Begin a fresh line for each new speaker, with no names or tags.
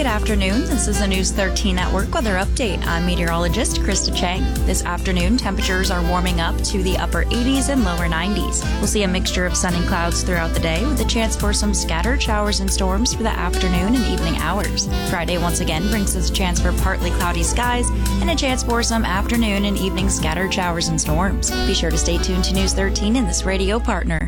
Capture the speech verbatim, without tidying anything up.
Good afternoon. This is a News thirteen Network weather update. I'm meteorologist Krista Chang. This afternoon, temperatures are warming up to the upper eighties and lower nineties. We'll see a mixture of sun and clouds throughout the day with a chance for some scattered showers and storms for the afternoon and evening hours. Friday once again brings us a chance for partly cloudy skies and a chance for some afternoon and evening scattered showers and storms. Be sure to stay tuned to News thirteen and this radio partner.